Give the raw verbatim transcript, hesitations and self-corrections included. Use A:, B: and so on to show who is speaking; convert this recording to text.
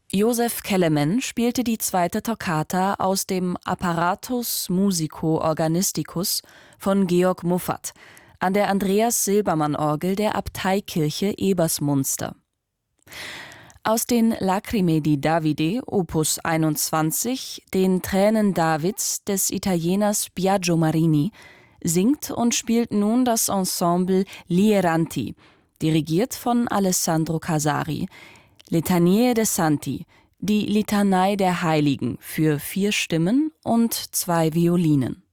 A: Joseph Kelemen spielte die zweite Toccata aus dem Apparatus Musico Organisticus von Georg Muffat an der Andreas-Silbermann-Orgel der Abteikirche Ebersmunster. Aus den Lacrime di Davide, Opus einundzwanzig, den Tränen Davids des Italieners Biagio Marini, singt und spielt nun das Ensemble Lieranti, dirigiert von Alessandro Casari, Litanie de' Santi, die Litanei der Heiligen, für vier Stimmen und zwei Violinen.